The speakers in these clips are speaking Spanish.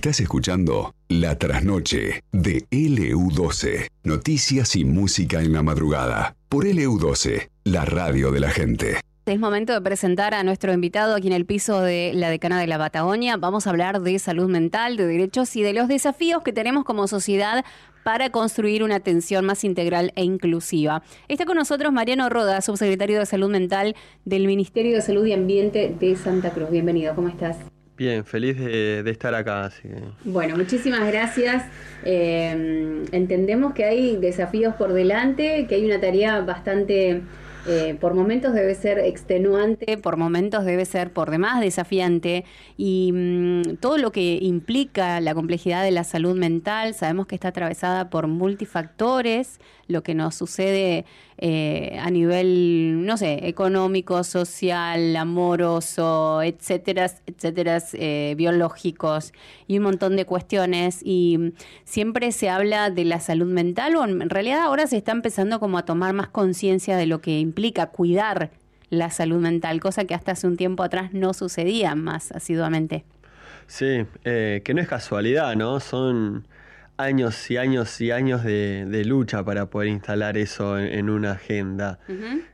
Estás escuchando La Trasnoche de LU12. Noticias y música en la madrugada. Por LU12, la radio de la gente. Es momento de presentar a nuestro invitado aquí en el piso de la Decana de la Patagonia. Vamos a hablar de salud mental, de derechos y de los desafíos que tenemos como sociedad para construir una atención más integral e inclusiva. Está con nosotros Mariano Roda, subsecretario de Salud Mental del Ministerio de Salud y Ambiente de Santa Cruz. Bienvenido, ¿cómo estás? Bien, feliz de estar acá. Así que... Bueno, muchísimas gracias. Entendemos que hay desafíos por delante, que hay una tarea bastante... por momentos debe ser extenuante, por momentos debe ser por demás desafiante y todo lo que implica la complejidad de la salud mental, sabemos que está atravesada por multifactores, lo que nos sucede a nivel, no sé, económico, social, amoroso, etcétera, etcétera, biológicos y un montón de cuestiones, y siempre se habla de la salud mental, o en realidad ahora se está empezando como a tomar más conciencia de lo que implica cuidar la salud mental, cosa que hasta hace un tiempo atrás no sucedía más asiduamente. Sí, que no es casualidad, ¿no? Son años y años y años de lucha para poder instalar eso en una agenda. Uh-huh.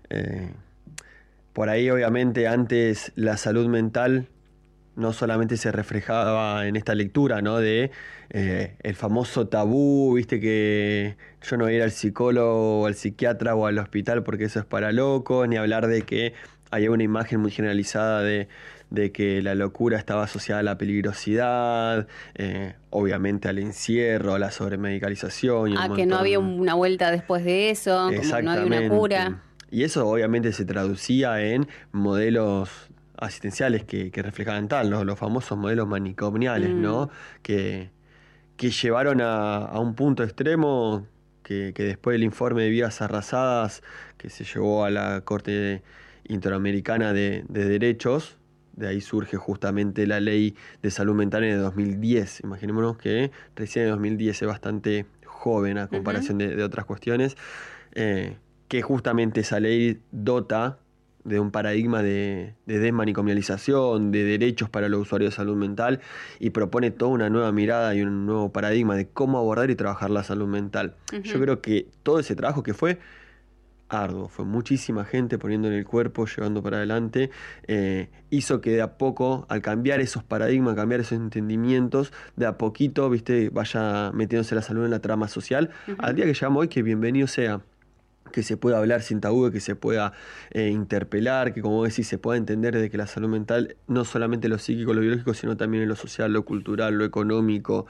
Por ahí, obviamente, antes la salud mental no solamente se reflejaba en esta lectura, ¿no? De el famoso tabú, viste, que yo no voy a ir al psicólogo o al psiquiatra o al hospital porque eso es para locos, ni hablar de que había una imagen muy generalizada de que la locura estaba asociada a la peligrosidad, obviamente al encierro, a la sobremedicalización. Y que no había una vuelta después de eso, como no había una cura. Y eso obviamente se traducía en modelos asistenciales que reflejaban tal, ¿no? Los famosos modelos manicomiales, ¿no? Que llevaron a un punto extremo que después del informe de vidas arrasadas que se llevó a la Corte Interamericana de Derechos, de ahí surge justamente la ley de salud mental en el 2010. Imaginémonos que recién en el 2010 es bastante joven a comparación de otras cuestiones, que justamente esa ley dota de un paradigma de desmanicomialización, de derechos para los usuarios de salud mental, y propone toda una nueva mirada y un nuevo paradigma de cómo abordar y trabajar la salud mental. Uh-huh. Yo creo que todo ese trabajo que fue arduo, fue muchísima gente poniendo en el cuerpo, llevando para adelante, hizo que de a poco, al cambiar esos paradigmas, cambiar esos entendimientos, de a poquito, viste, vaya metiéndose la salud en la trama social. Uh-huh. Al día que llegamos hoy, que bienvenido sea, que se pueda hablar sin tabú, que se pueda interpelar, que, como decís, se pueda entender de que la salud mental, no solamente lo psíquico, lo biológico, sino también en lo social, lo cultural, lo económico,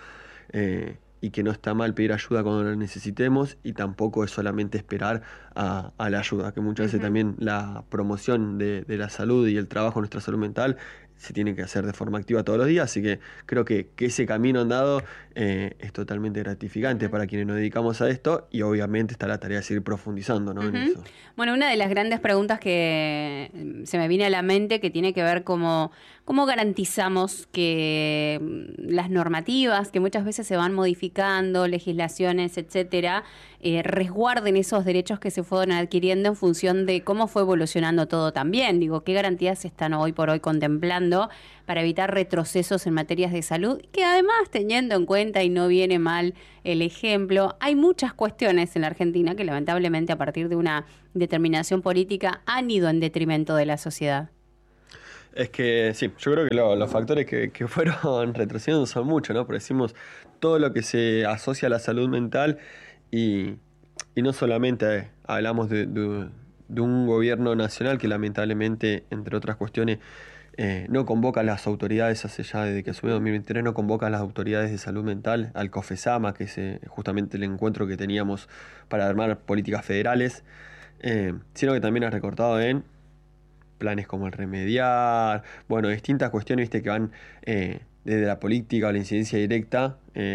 y que no está mal pedir ayuda cuando la necesitemos, y tampoco es solamente esperar a la ayuda, que muchas veces también la promoción de la salud y el trabajo en nuestra salud mental se tiene que hacer de forma activa todos los días, así que creo que ese camino andado es totalmente gratificante para quienes nos dedicamos a esto, y obviamente está la tarea de seguir profundizando, ¿no? En eso. Bueno, una de las grandes preguntas que se me viene a la mente, que tiene que ver cómo garantizamos que las normativas, que muchas veces se van modificando, legislaciones, etcétera, resguarden esos derechos que se fueron adquiriendo en función de cómo fue evolucionando todo también. Digo, ¿qué garantías se están hoy por hoy contemplando para evitar retrocesos en materias de salud? Que además, teniendo en cuenta, y no viene mal el ejemplo, hay muchas cuestiones en la Argentina que lamentablemente a partir de una determinación política han ido en detrimento de la sociedad. Es que sí, yo creo que los factores que fueron retrocediendo son muchos, ¿no? Porque decimos todo lo que se asocia a la salud mental, y no solamente hablamos de un gobierno nacional que lamentablemente, entre otras cuestiones, no convoca a las autoridades, hace ya desde que asumió 2023, no convoca a las autoridades de salud mental, al COFESAMA, que es justamente el encuentro que teníamos para armar políticas federales, sino que también ha recortado en planes como el Remediar, bueno, distintas cuestiones, viste, que van desde la política o la incidencia directa,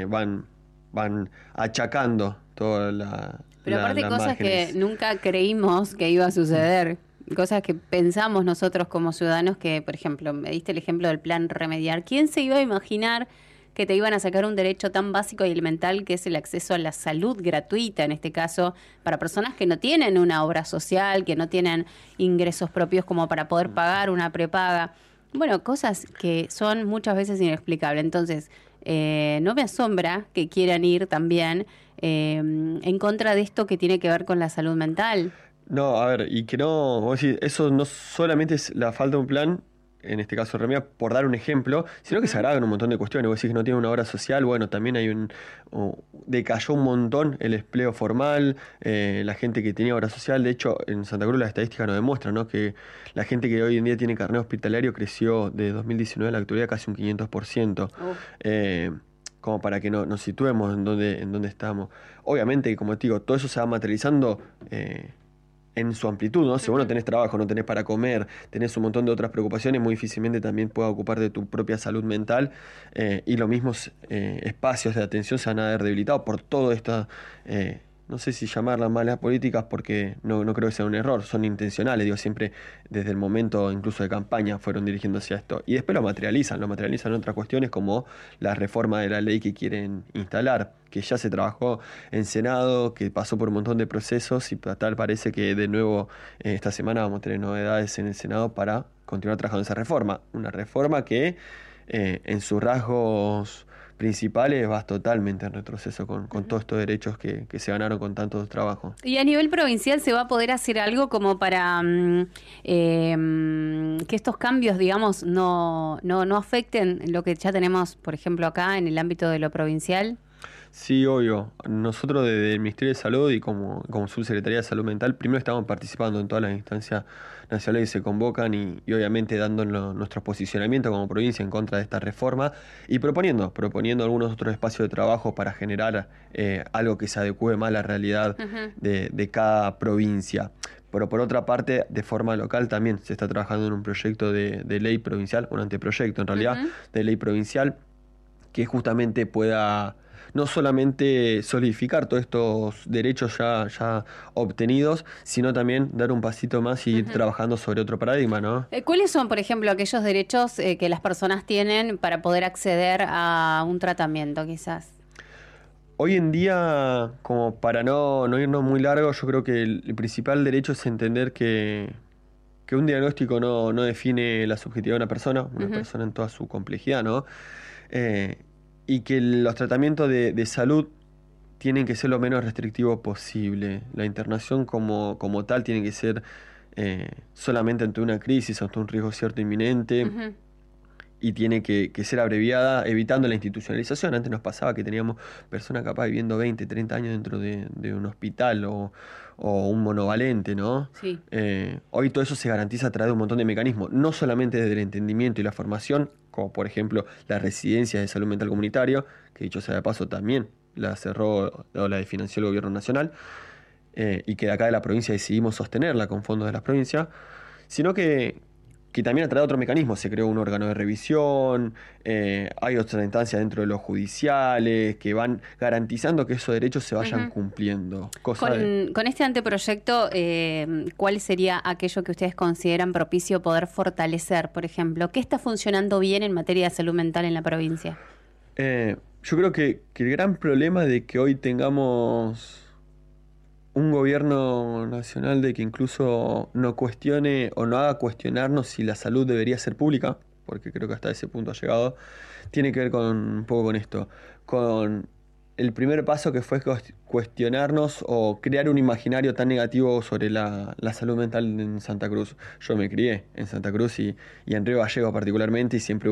van achacando toda la... Pero aparte cosas que nunca creímos que iba a suceder, cosas que pensamos nosotros como ciudadanos, que, por ejemplo, me diste el ejemplo del plan Remediar. ¿Quién se iba a imaginar que te iban a sacar un derecho tan básico y elemental que es el acceso a la salud gratuita, en este caso, para personas que no tienen una obra social, que no tienen ingresos propios como para poder pagar una prepaga? Bueno, cosas que son muchas veces inexplicables. Entonces, no me asombra que quieran ir también en contra de esto que tiene que ver con la salud mental. No, a ver, y que no, vos decís, eso no solamente es la falta de un plan, en este caso Remía, por dar un ejemplo, sino que se agravan un montón de cuestiones. Vos decís que no tiene una obra social, bueno, también hay decayó un montón el empleo formal, la gente que tenía obra social. De hecho, en Santa Cruz la estadística nos demuestra, ¿no?, que la gente que hoy en día tiene carnet hospitalario creció de 2019 a la actualidad casi un 500%. Como para que nos situemos en dónde estamos. Obviamente, como te digo, todo eso se va materializando en su amplitud, ¿no? Si vos no tenés trabajo, no tenés para comer, tenés un montón de otras preocupaciones, muy difícilmente también puedas ocupar de tu propia salud mental, y los mismos espacios de atención se van a ver debilitados por todo esto. No sé si llamarlas malas políticas, porque no creo que sea un error, son intencionales, digo, siempre desde el momento incluso de campaña fueron dirigiéndose a esto. Y después lo materializan en otras cuestiones como la reforma de la ley que quieren instalar, que ya se trabajó en Senado, que pasó por un montón de procesos y tal parece que de nuevo esta semana vamos a tener novedades en el Senado para continuar trabajando en esa reforma. Una reforma que en sus rasgos principales vas totalmente en retroceso con todos estos derechos que se ganaron con tanto trabajo. ¿Y a nivel provincial se va a poder hacer algo como para que estos cambios, digamos, no afecten lo que ya tenemos, por ejemplo, acá en el ámbito de lo provincial? Sí, obvio. Nosotros desde el Ministerio de Salud y como Subsecretaría de Salud Mental, primero estamos participando en todas las instancias nacionales que se convocan y obviamente dando nuestros posicionamientos como provincia en contra de esta reforma y proponiendo algunos otros espacios de trabajo para generar algo que se adecue más a la realidad de cada provincia. Pero por otra parte, de forma local también se está trabajando en un proyecto de ley provincial, un anteproyecto en realidad, de ley provincial que justamente pueda no solamente solidificar todos estos derechos ya obtenidos, sino también dar un pasito más y ir trabajando sobre otro paradigma, ¿no? ¿Cuáles son, por ejemplo, aquellos derechos que las personas tienen para poder acceder a un tratamiento, quizás? Hoy en día, como para no irnos muy largo, yo creo que el principal derecho es entender que un diagnóstico no define la subjetividad de una persona en toda su complejidad, ¿no? Y que los tratamientos de salud tienen que ser lo menos restrictivos posible. La internación como tal tiene que ser solamente ante una crisis, ante un riesgo cierto inminente, y tiene que ser abreviada, evitando la institucionalización. Antes nos pasaba que teníamos personas capaz viviendo 20, 30 años dentro de un hospital o un monovalente, ¿no? Sí. Hoy todo eso se garantiza a través de un montón de mecanismos, no solamente desde el entendimiento y la formación, como por ejemplo las residencias de salud mental comunitario, que dicho sea de paso también la cerró o la financió el gobierno nacional, y que de acá de la provincia decidimos sostenerla con fondos de las provincias, sino que también a través de otros mecanismos se creó un órgano de revisión, hay otras instancias dentro de los judiciales que van garantizando que esos derechos se vayan cumpliendo. Con este anteproyecto, ¿cuál sería aquello que ustedes consideran propicio poder fortalecer, por ejemplo? ¿Qué está funcionando bien en materia de salud mental en la provincia? Yo creo que el gran problema de que hoy tengamos un gobierno nacional de que incluso no cuestione o no haga cuestionarnos si la salud debería ser pública, porque creo que hasta ese punto ha llegado, tiene que ver un poco con esto, con el primer paso que fue cuestionarnos o crear un imaginario tan negativo sobre la salud mental en Santa Cruz. Yo me crié en Santa Cruz y en Río Gallegos particularmente, y siempre